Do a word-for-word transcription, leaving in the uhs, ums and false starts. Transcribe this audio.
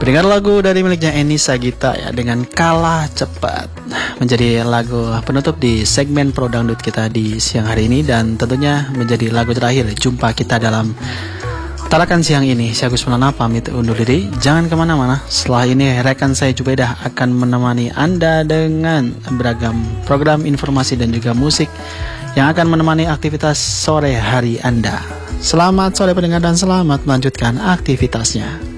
Pendengar lagu dari miliknya Eni Sagita ya dengan Kalah Cepat menjadi lagu penutup di segmen Pro Dangdut kita di siang hari ini, dan tentunya menjadi lagu terakhir jumpa kita dalam Tarakan siang ini. Saya Agus Melana pamit undur diri. Jangan kemana-mana. Setelah ini rekan saya Jubaidah akan menemani Anda dengan beragam program informasi dan juga musik yang akan menemani aktivitas sore hari Anda. Selamat sore pendengar dan selamat melanjutkan aktivitasnya.